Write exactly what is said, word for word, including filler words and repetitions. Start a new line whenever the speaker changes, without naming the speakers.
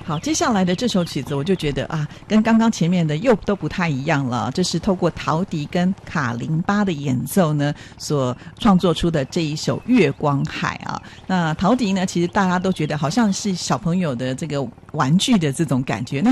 好，接下来的这首曲子我就觉得啊，跟刚刚前面的又都不太一样了。这是透过陶笛跟卡林巴的演奏呢所创作出的这一首《月光海》啊。那陶笛呢，其实大家都觉得好像是小朋友的这个玩具的这种感觉，那